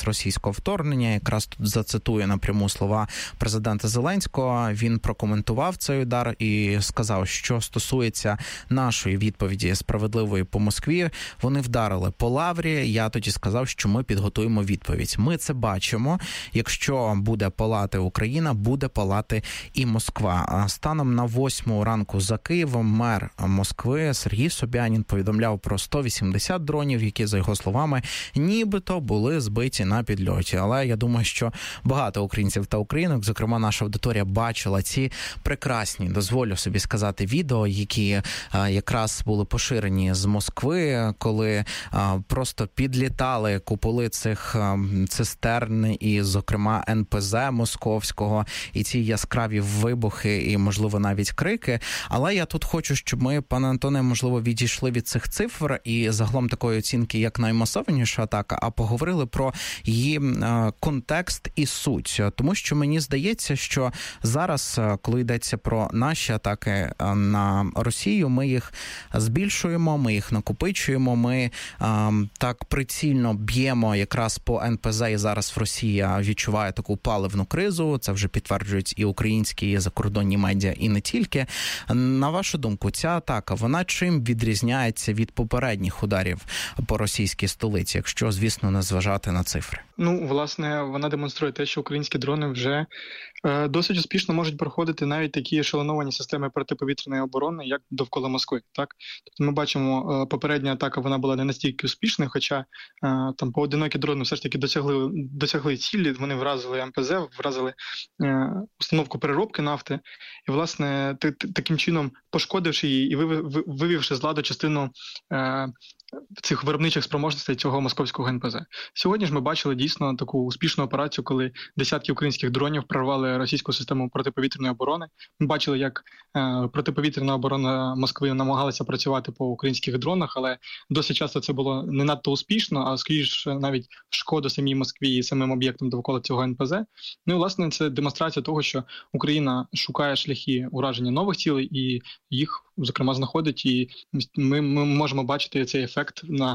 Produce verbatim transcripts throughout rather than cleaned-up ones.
час російського вторгнення. Якраз тут зацитую напряму слова президента Зеленського. Він прокоментував цей удар і сказав, що стосується нашої відповіді справедливої по Москві, вони вдарили по Лаврі. Я тоді сказав, що ми підготуємо відповідь. Ми це бачимо. Якщо буде палати Україна, буде палати і Москва. Станом на восьму ранку за Києвом мер Москви Сергій Собянін повідомляв про сто вісімдесят дронів, які, за його словами, нібито були збиті на підльоті. Але я думаю, що багато українців та українок, зокрема наша аудиторія, бачила ці прекрасні, дозволю собі сказати, відео, які а, якраз були поширені з Москви, коли а, просто підлітали куполи цих а, цистерн і, зокрема, ен пе зет московського, і ці яскраві вибухи і, можливо, навіть крики. Але я тут хочу, щоб ми, пане Антоне, можливо, відійшли від цих цифр і загалом такої оцінки, як наймасованіша атака, а поговорили про її а, контекст і суть. Тому що мені здається, що зараз, коли йдеться про наші атаки на Росію, ми їх збільшуємо, ми їх накопичуємо, ми а, так прицільно б'ємо якраз по ен пе зет, і зараз Росія відчуває таку паливну кризу, це вже підтверджують і українські, і закордонні медіа, і не тільки. На вашу думку, ця атака, вона чим відрізняється від попередніх ударів по російській столиці, якщо, звісно, не зважати на цифри? Ну, власне, вона демонструє те, що українські дрони вже е, досить успішно можуть проходити навіть такі ешелоновані системи протиповітряної оборони, як довкола Москви. Так, тобто ми бачимо, е, попередня атака вона була не настільки успішною, хоча е, там поодинокі дрони все ж таки досягли досягли цілі. Вони вразили ем пе зет, вразили е, установку переробки нафти, і власне т- т- таким чином пошкодивши її і вивів, вивівши з ладу частину Е, цих виробничих спроможностей цього московського ен пе зет. Сьогодні ж ми бачили дійсно таку успішну операцію, коли десятки українських дронів прорвали російську систему протиповітряної оборони. Ми бачили, як е, протиповітряна оборона Москви намагалася працювати по українських дронах, але досить часто це було не надто успішно, а скоріш навіть шкода самій Москві і самим об'єктам довкола цього ен пе зет. Ну і, власне, це демонстрація того, що Україна шукає шляхи ураження нових цілей і їх, зокрема, знаходить, і ми, ми можемо бачити цей ефект на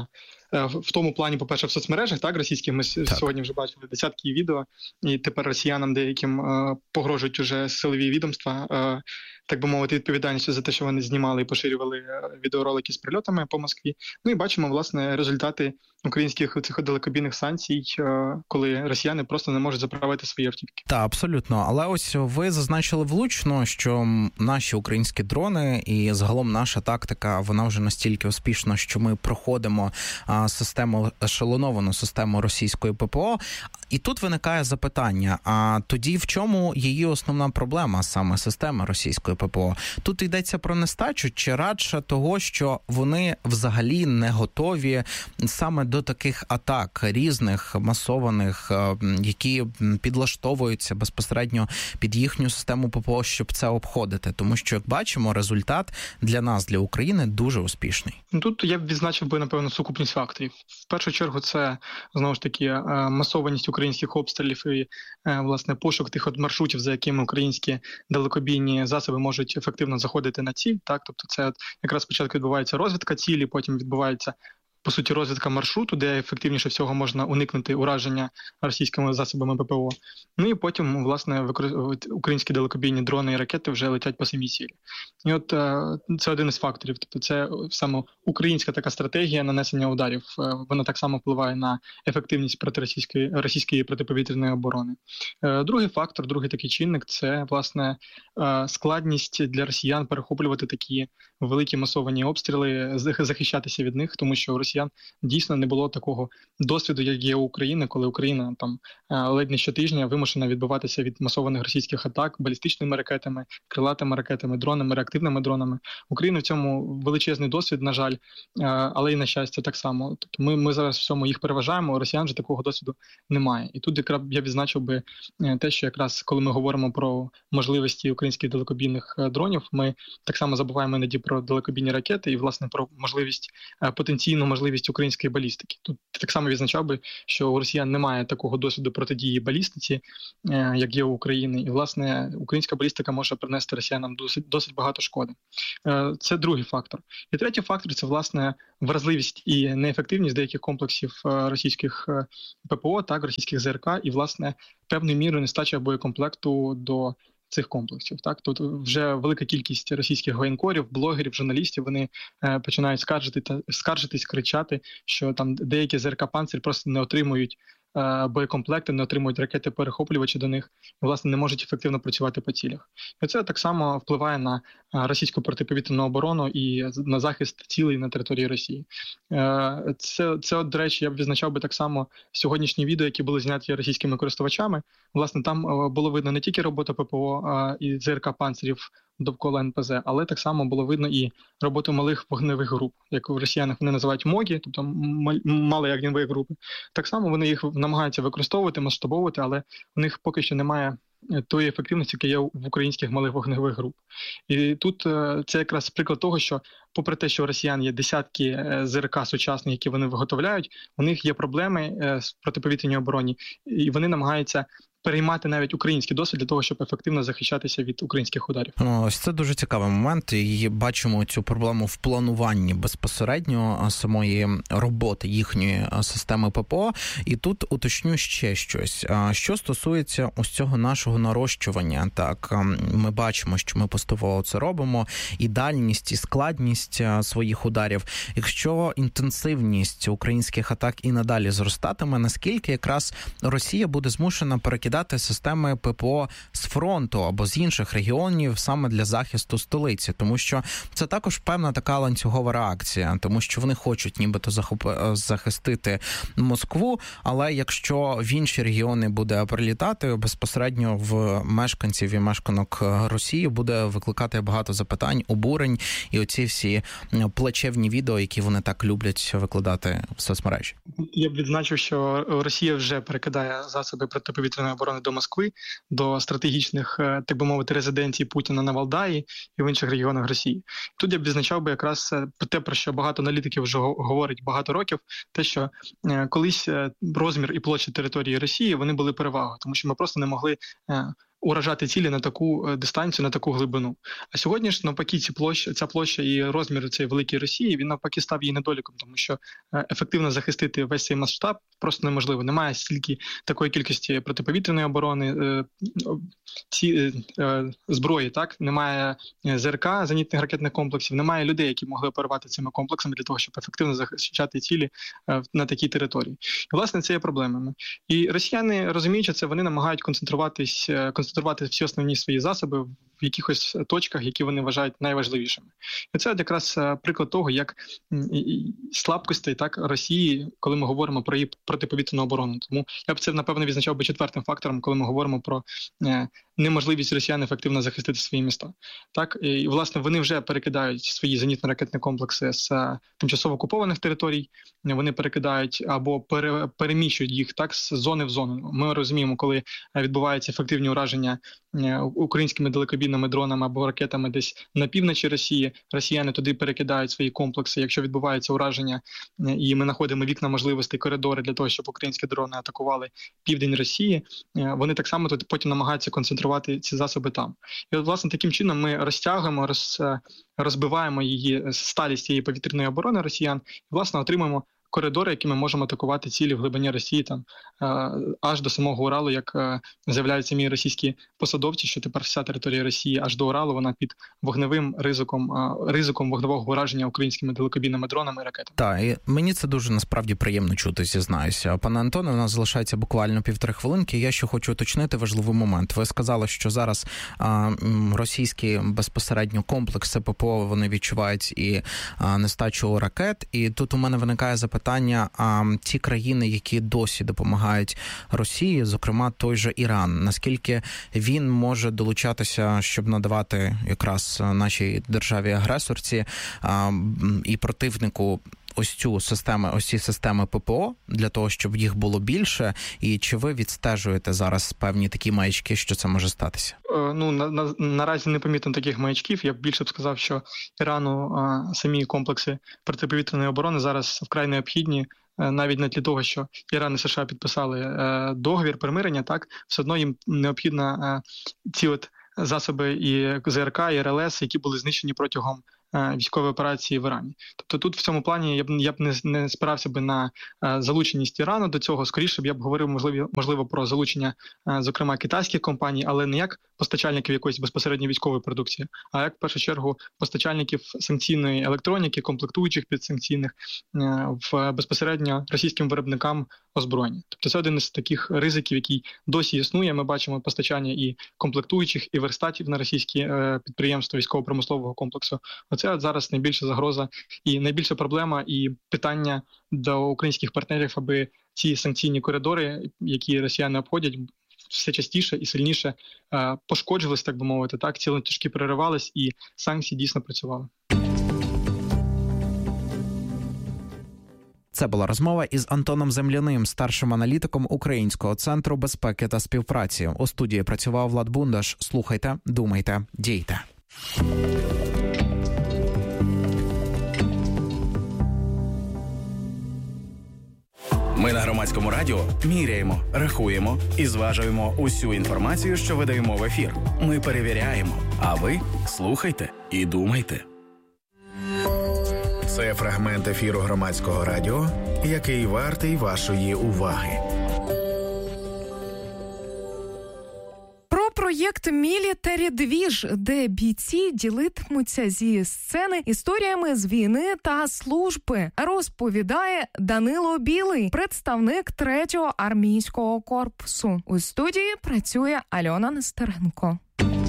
в тому плані, по-перше, в соцмережах, так, російських, ми так. сьогодні вже бачили десятки відео, і тепер росіянам деяким е, погрожують уже силові відомства, е, так би мовити, відповідальністю за те, що вони знімали і поширювали відеоролики з прильотами по Москві. Ну і бачимо, власне, результати українських цих далекобійних санкцій, е, коли росіяни просто не можуть заправити свої автівки. Так, абсолютно. Але ось ви зазначили влучно, що наші українські дрони і загалом наша тактика, вона вже настільки успішна, що ми проходимо а, систему, ешелоновану систему російської пе пе о. І тут виникає запитання, а тоді в чому її основна проблема, саме системи російської пе пе о? Тут йдеться про нестачу чи радше того, що вони взагалі не готові саме до таких атак різних, масованих, які підлаштовуються безпосередньо під їхню систему пе пе о, щоб це обходити? Тому що, як бачимо, результат для нас, для України, дуже успішний. Тут я б відзначив би, напевно, сукупність факторів. В першу чергу це, знову ж таки, масованість українських обстрілів і, власне, пошук тих от маршрутів, за якими українські далекобійні засоби можуть ефективно заходити на ціль. Так? Тобто це от якраз спочатку відбувається розвідка цілі, потім відбувається, по суті, розвідка маршруту, де ефективніше всього можна уникнути ураження російськими засобами пе пе о. Ну і потім, власне, українські далекобійні дрони і ракети вже летять по самій цілі. І от це один із факторів. Тобто це саме українська така стратегія нанесення ударів. Вона так само впливає на ефективність протиросійської російської протиповітряної оборони. Другий фактор, другий такий чинник – це, власне, складність для росіян перехоплювати такі великі масовані обстріли, захищатися від них, тому що у росіян дійсно не було такого досвіду, як є у України, коли Україна там ледь не щотижня вимушена відбиватися від масованих російських атак балістичними ракетами, крилатими ракетами, дронами, реактивними дронами. Україна в цьому величезний досвід, на жаль, але і на щастя так само. Тобто ми, ми зараз в цьому їх переважаємо, у росіян же такого досвіду немає. І тут якраз я відзначив би те, що якраз коли ми говоримо про можливості українських далекобійних дронів, ми так само забуваємо іноді про далекобійні ракети і, власне, про можливість, потенційну можливість можливість української балістики. Тут так само відзначав би, що у росіян немає такого досвіду протидії балістиці, як є у України, і, власне, українська балістика може принести росіянам досить, досить багато шкоди. Це другий фактор. І третій фактор – це, власне, вразливість і неефективність деяких комплексів російських ППО, так, російських ЗРК, і, власне, певною мірою нестача боєкомплекту до цих комплексів. Так, тут вже велика кількість російських воєнкорів, блогерів, журналістів, вони е, починають скаржити та скаржитись, кричати, що там деякі ЗРК «Панцир» просто не отримують е, боєкомплекти, не отримують ракети-перехоплювачі до них, і, власне, не можуть ефективно працювати по цілях. І це так само впливає на російську протиповітряну оборону і на захист цілей на території Росії. Е, це, це, до речі, я б відзначав би так само сьогоднішні відео, які були зняті російськими користувачами. Власне, там було видно не тільки роботу ППО а, і ЗРК «Панцирів» довкола ен пе зет, але так само було видно і роботу малих вогневих груп, як в росіянах вони називають МОГі, тобто малі огневі групи. Так само вони їх намагаються використовувати, масштабовувати, але у них поки що немає тої ефективності, яка є в українських малих вогневих груп. І тут це якраз приклад того, що попри те, що у росіян є десятки ЗРК сучасних, які вони виготовляють, у них є проблеми з протиповітряній обороні, і вони намагаються переймати навіть український досвід для того, щоб ефективно захищатися від українських ударів. Ось це дуже цікавий момент. І бачимо цю проблему в плануванні безпосередньо самої роботи їхньої системи ППО. І тут уточню ще щось. Що стосується ось цього нашого нарощування, так, ми бачимо, що ми поступово це робимо, і дальність, і складність своїх ударів. Якщо інтенсивність українських атак і надалі зростатиме, наскільки якраз Росія буде змушена перекидати системи ППО з фронту або з інших регіонів саме для захисту столиці, тому що це також певна така ланцюгова реакція, тому що вони хочуть нібито захоп... захистити Москву, але якщо в інші регіони буде прилітати, безпосередньо в мешканців і мешканок Росії буде викликати багато запитань, обурень і оці всі плачевні відео, які вони так люблять викладати в соцмережі. Я б відзначив, що Росія вже перекидає засоби протиповітряної оборони до Москви, до стратегічних, так би мовити, резиденцій Путіна на Валдаї і в інших регіонах Росії. Тут я б відзначав би якраз те, про що багато аналітиків вже говорять багато років, те, що колись розмір і площа території Росії, вони були перевагою, тому що ми просто не могли уражати цілі на таку дистанцію, на таку глибину. А сьогодні ж, навпаки, ці площа, ця площа і розмір цієї великої Росії, він навпаки став її недоліком, тому що ефективно захистити весь цей масштаб просто неможливо. Немає стільки такої кількості протиповітряної оборони, ці зброї, так? Немає ЗРК, зенітних ракетних комплексів, немає людей, які могли оперувати цими комплексами для того, щоб ефективно захищати цілі на такій території. І, власне, це є проблемами. І росіяни, розуміючи це, вони намагають концентруватись, концентрувати всі основні свої засоби в якихось точках, які вони вважають найважливішими. І це якраз приклад того, як слабкостей так Росії, коли ми говоримо про її протиповітряну оборону. Тому я б це, напевно, відзначав би четвертим фактором, коли ми говоримо про неможливість росіян ефективно захистити свої міста. Так, і, власне, вони вже перекидають свої зенітно-ракетні комплекси з тимчасово окупованих територій, вони перекидають або пере, переміщують їх так з зони в зону. Ми розуміємо, коли відбуваються ефективні ураження українськими далекобійними дронами або ракетами десь на півночі Росії, росіяни туди перекидають свої комплекси. Якщо відбувається ураження, і ми знаходимо вікна можливостей, коридори для того, щоб українські дрони атакували південь Росії, вони так само тут потім намагаються концентрувати ці засоби там. І от, власне, таким чином ми розтягуємо, роз, розбиваємо її сталість цієї повітряної оборони росіян і, власне, отримуємо коридори, які ми можемо атакувати цілі в глибині Росії, там аж до самого Уралу, як заявляють самі російські посадовці, що тепер вся територія Росії аж до Уралу, вона під вогневим ризиком, ризиком вогневого ураження українськими далекобійними дронами і ракетами. Так, і мені це дуже насправді приємно чути, зізнаюся. Пане Антоне, у нас залишається буквально півтори хвилинки. Я ще хочу уточнити важливий момент. Ви сказали, що зараз а, російські безпосередньо комплекси ППО, вони відчувають і а, нестачу ракет. І тут у мене виникає запитання, Питання, а ті країни, які досі допомагають Росії, зокрема той же Іран, наскільки він може долучатися, щоб надавати якраз нашій державі-агресорці а, і противнику ось цю систему, ось ці системи ППО для того, щоб їх було більше? І чи ви відстежуєте зараз певні такі маячки, що це може статися? Ну, на, на, наразі не помітно таких маячків. Я б більше б сказав, що Ірану а, самі комплекси протиповітряної оборони зараз вкрай необхідні, навіть не для того, що Іран і США підписали а, договір примирення, так, все одно їм необхідно а, ці от засоби і ЗРК, і РЛС, які були знищені протягом військової операції в Ірані. Тобто тут в цьому плані я б я б не, не спирався би на а, залученість Ірану до цього. Скоріше б я б говорив можливо, можливо про залучення, а, зокрема, китайських компаній, але не як постачальників якоїсь безпосередньо військової продукції, а як в першу чергу постачальників санкційної електроніки, комплектуючих підсанкційних а, в безпосередньо російським виробникам озброєння. Тобто це один із таких ризиків, який досі існує. Ми бачимо постачання і комплектуючих, і верстатів на російські е, підприємства військово-промислового комплексу. Оце от зараз найбільша загроза і найбільша проблема і питання до українських партнерів, аби ці санкційні коридори, які росіяни обходять, все частіше і сильніше е, пошкоджувались, так би мовити, так, ці ланцюжки переривались і санкції дійсно працювали. Це була розмова із Антоном Земляним, старшим аналітиком Українського центру безпеки та співпраці. У студії працював Влад Бундаш. Слухайте, думайте, дійте. Ми на Громадському радіо міряємо, рахуємо і зважуємо усю інформацію, що видаємо в ефір. Ми перевіряємо, а ви слухайте і думайте. Це фрагмент ефіру Громадського радіо, який вартий вашої уваги. Про проєкт «Мілітарі Двіж», де бійці ділитимуться зі сцени історіями з війни та служби, розповідає Данило Білий, представник третього армійського корпусу. У студії працює Альона Нестеренко.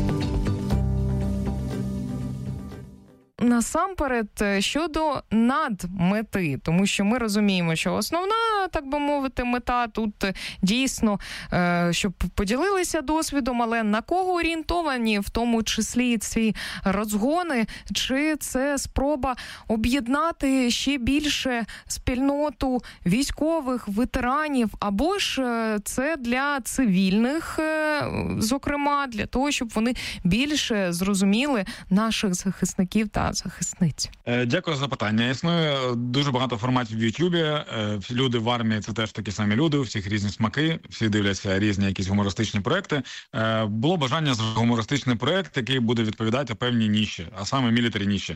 Насамперед, щодо надмети, тому що ми розуміємо, що основна, так би мовити, мета тут дійсно, щоб поділилися досвідом, але на кого орієнтовані, в тому числі ці розгони, чи це спроба об'єднати ще більше спільноту військових, ветеранів, або ж це для цивільних, зокрема, для того, щоб вони більше зрозуміли наших захисників та захисниць? Дякую за питання. Існує дуже багато форматів в Ютубі. Люди в армії – це теж такі самі люди, у всіх різні смаки, всі дивляться різні якісь гумористичні проекти. Було бажання зробити гумористичний проект, який буде відповідати певній ніші, а саме мілітарі ніші.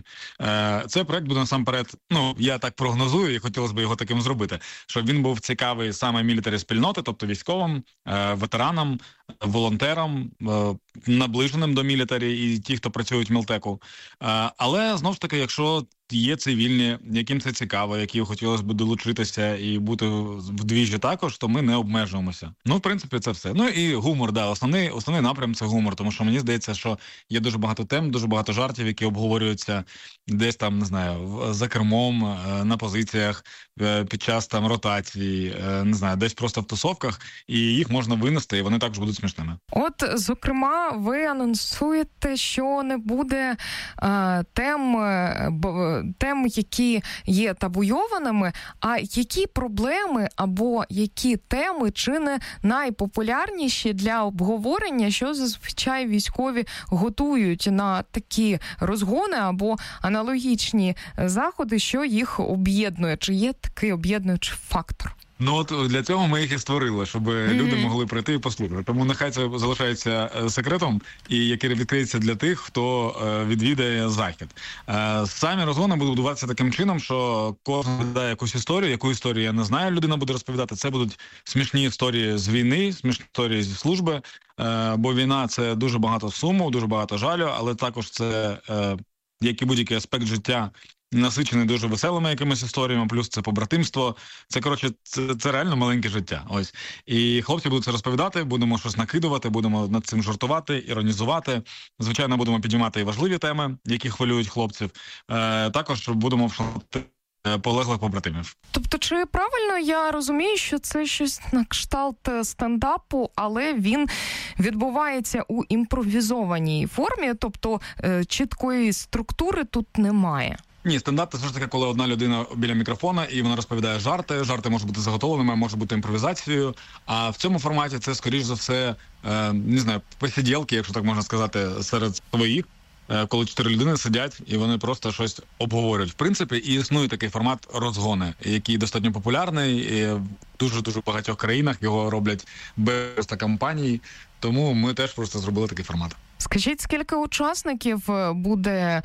Цей проект буде насамперед, ну, я так прогнозую, і хотілося б його таким зробити, щоб він був цікавий саме мілітарі спільноти, тобто військовим, ветеранам, волонтерам, наближеним до мілітарі і ті, хто працюють в Мілтеку. Але, знову ж таки, якщо є цивільні, яким це цікаво, які хотілося б долучитися і бути в двіжі також, то ми не обмежуємося. Ну, в принципі, це все. Ну і гумор, да, основний, основний напрям – це гумор, тому що мені здається, що є дуже багато тем, дуже багато жартів, які обговорюються десь там, не знаю, за кермом, на позиціях, під час там ротації, не знаю, десь просто в тусовках, і їх можна винести, і вони також будуть смішними. От, зокрема, ви анонсуєте, що не буде а, тем, б, тем, які є табуйованими, а які проблеми або які теми чи не найпопулярніші для обговорення, що зазвичай військові готують на такі розгони або аналогічні заходи, що їх об'єднує? Чи є такий об'єднуючий фактор? Ну от для цього ми їх і створили, щоб mm-hmm. люди могли прийти і послухати. Тому нехай це залишається секретом, і який відкриється для тих, хто відвідає захід. Самі розгони будуть будуватися таким чином, що кожен видає якусь історію, яку історію я не знаю, людина буде розповідати. Це будуть смішні історії з війни, смішні історії зі служби, бо війна – це дуже багато суму, дуже багато жалю, але також це, як і будь-який аспект життя, насичений дуже веселими якимись історіями, плюс це побратимство. Це, коротше, це, це реально маленьке життя. Ось. І хлопці будуть це розповідати, будемо щось накидувати, будемо над цим жартувати, іронізувати. Звичайно, будемо піднімати і важливі теми, які хвилюють хлопців. Е, також будемо вшанувати полеглих побратимів. Тобто, чи правильно я розумію, що це щось на кшталт стендапу, але він відбувається у імпровізованій формі, тобто е, чіткої структури тут немає? Ні, стендап – це все ж таки, коли одна людина біля мікрофона, і вона розповідає жарти. Жарти можуть бути заготовленими, може бути імпровізацією. А в цьому форматі це, скоріш за все, е, не знаю, посиділки, якщо так можна сказати, серед своїх, е, коли чотири людини сидять і вони просто щось обговорюють. В принципі, і існує такий формат розгони, який достатньо популярний, і в дуже-дуже багатьох країнах його роблять без компаній. Тому ми теж просто зробили такий формат. Скажіть, скільки учасників буде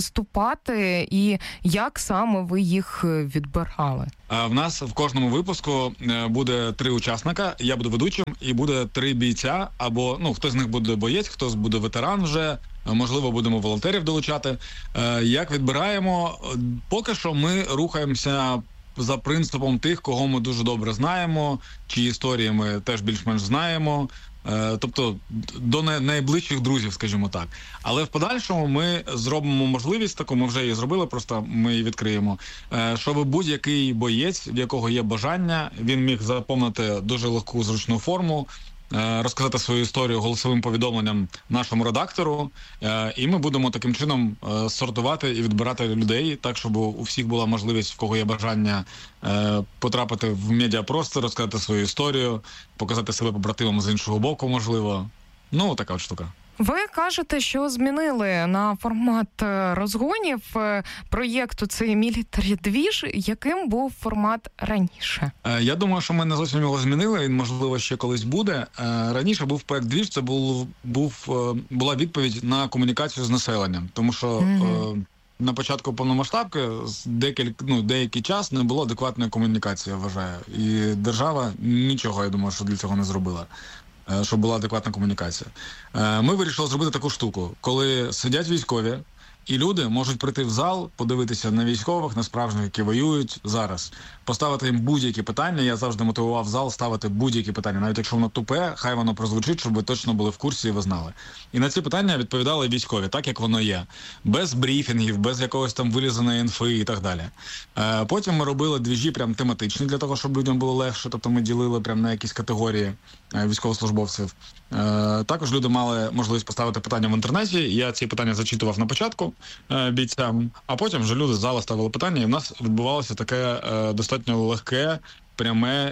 виступати і як саме ви їх відбирали? В нас в кожному випуску буде три учасника, я буду ведучим, і буде три бійця, або, ну, хтось з них буде боєць, хтось буде ветеран вже, можливо, будемо волонтерів долучати. Як відбираємо? Поки що ми рухаємося за принципом тих, кого ми дуже добре знаємо, чиї історії ми теж більш-менш знаємо. Тобто до найближчих друзів, скажімо так. Але в подальшому ми зробимо можливість таку, ми вже її зробили, просто ми її відкриємо, щоб будь-який боєць, в якого є бажання, він міг заповнити дуже легку зручну форму, розказати свою історію голосовим повідомленням нашому редактору, і ми будемо таким чином сортувати і відбирати людей, так, щоб у всіх була можливість, в кого є бажання, потрапити в медіапростір, розказати свою історію, показати себе побратимом з іншого боку, можливо. Ну, така от штука. Ви кажете, що змінили на формат розгонів проєкту цей Military двіж. Яким був формат раніше? Я думаю, що ми не зовсім його змінили, він, можливо, ще колись буде. Раніше був проєкт двіж, це був, був, була відповідь на комунікацію з населенням, тому що mm-hmm. на початку повномасштабки декілька, ну, деякий час не було адекватної комунікації, я вважаю. І держава нічого, я думаю, що для цього не зробила, щоб була адекватна комунікація. Ми вирішили зробити таку штуку, коли сидять військові, і люди можуть прийти в зал, подивитися на військових, на справжніх, які воюють зараз, поставити їм будь-які питання. Я завжди мотивував зал ставити будь-які питання. Навіть якщо воно тупе, хай воно прозвучить, щоб ви точно були в курсі і ви знали. І на ці питання відповідали військові, так як воно є. Без брифінгів, без якогось там вилізаної інфи і так далі. Потім ми робили двіжі прям тематичні, для того, щоб людям було легше. Тобто ми ділили прям на якісь категорії військовослужбовців. Також люди мали можливість поставити питання в інтернеті. Я ці питання зачитував на початку бійцям, а потім вже люди з залу ставили питання, і в нас відбувалося таке достатньо легке, пряме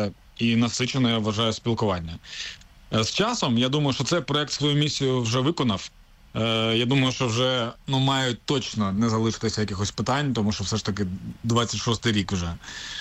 і насичене, я вважаю, спілкування. З часом, я думаю, що цей проєкт свою місію вже виконав. Я думаю, що вже, ну, мають точно не залишитися якихось питань, тому що все ж таки двадцять шостий рік вже.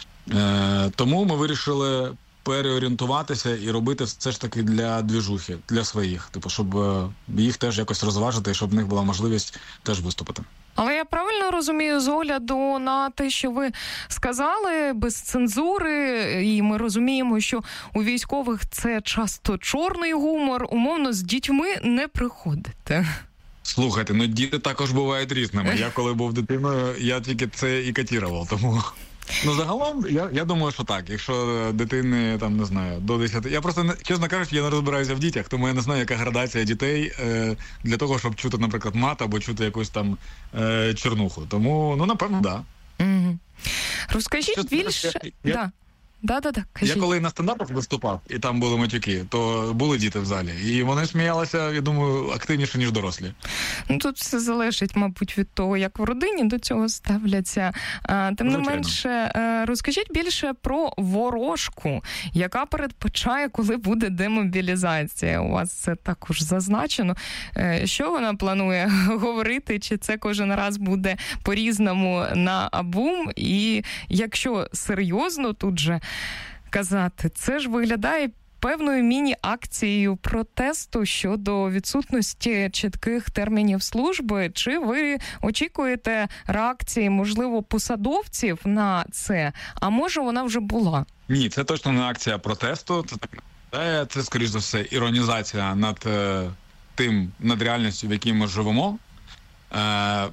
Тому ми вирішили переорієнтуватися і робити це ж таки для двіжухи, для своїх, типу, щоб їх теж якось розважити, і щоб в них була можливість теж виступити. Але я правильно розумію, з огляду на те, що ви сказали, без цензури, і ми розуміємо, що у військових це часто чорний гумор, умовно, з дітьми не приходите. Слухайте, ну діти також бувають різними. Я коли був дитиною, я тільки це і катірував, тому... Ну, загалом, я, я думаю, що так. Якщо дитини, там, не знаю, до десяти... Я просто, чесно кажучи, я не розбираюся в дітях, тому я не знаю, яка градація дітей е, для того, щоб чути, наприклад, мат або чути якусь там е, чернуху. Тому, ну, напевно, так. Да. Угу. Розкажіть що, більше... Я... Да. Да, да, да, я коли на стендапах виступав, і там були матюки, то були діти в залі. І вони сміялися, я думаю, активніше, ніж дорослі. Ну, тут все залежить, мабуть, від того, як в родині до цього ставляться. А, тим не менше, розкажіть більше про ворожку, яка передбачає, коли буде демобілізація. У вас це також зазначено. Що вона планує говорити? Чи це кожен раз буде по-різному на абум? І якщо серйозно тут же казати, це ж виглядає певною міні-акцією протесту щодо відсутності чітких термінів служби. Чи ви очікуєте реакції, можливо, посадовців на це? А може, вона вже була? Ні, це точно не акція протесту. Це так, це, скоріш за все, іронізація над е, тим, над реальністю, в якій ми живемо. Е,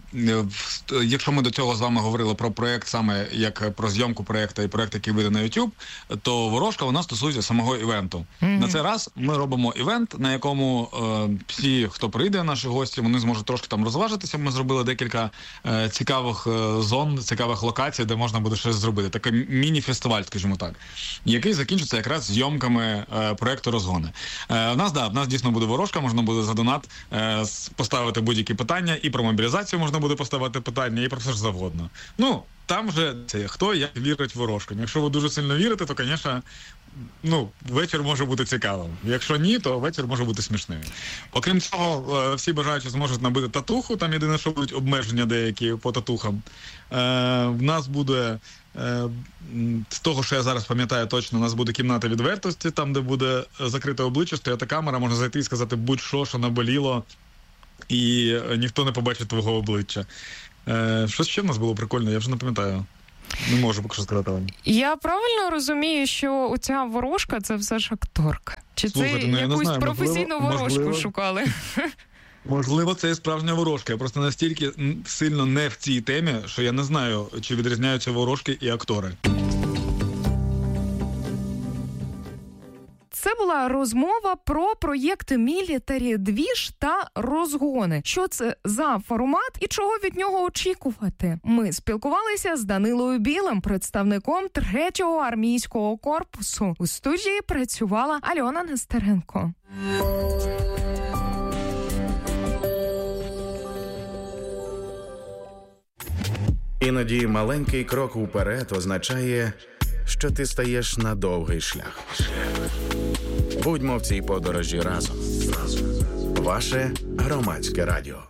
якщо ми до цього з вами говорили про проєкт, саме як про зйомку проєкту і проєкт, який вийде на YouTube, то ворожка, вона стосується самого івенту. Mm-hmm. На цей раз ми робимо івент, на якому е, всі, хто прийде, наші гості, вони зможуть трошки там розважитися. Ми зробили декілька е, цікавих е, зон, цікавих локацій, де можна буде щось зробити. Такий міні-фестиваль, скажімо так, який закінчиться якраз зйомками е, проєкту «Розгони». Е, в нас, да, в нас дійсно буде ворожка, можна буде за донат е, поставити будь-які питання і про мобілізацію можна буде поставити питання і про все ж завгодно. Ну, там вже це хто як вірить ворожкам. Якщо ви дуже сильно вірите, то, звісно, ну, вечір може бути цікавим. Якщо ні, то вечір може бути смішним. Окрім цього, всі бажаючі зможуть набити татуху, там єдине, що будуть обмеження деякі по татухам. Е, в нас буде, е, з того, що я зараз пам'ятаю точно, у нас буде кімната відвертості, там, де буде закрите обличчя, стояти камера, можна зайти і сказати будь-що, що наболіло, і ніхто не побачить твого обличчя. Е, що ще в нас було прикольно, я вже не пам'ятаю. Не можу поки що сказати вам. Я правильно розумію, що оця ворожка – це все ж акторка? Чи Слухайте, це ну, якусь знаю, професійну можливо, ворожку можливо, шукали? Можливо, це і справжня ворожка. Я просто настільки сильно не в цій темі, що я не знаю, чи відрізняються ворожки і актори. Це була розмова про проєкти «Мілітарі Двіж» та «Розгони». Що це за формат і чого від нього очікувати? Ми спілкувалися з Данилою Білим, представником третього армійського корпусу. У студії працювала Альона Нестеренко. Іноді маленький крок уперед означає, що ти стаєш на довгий шлях. Будьмо в цій подорожі разом. Ваше Громадське радіо.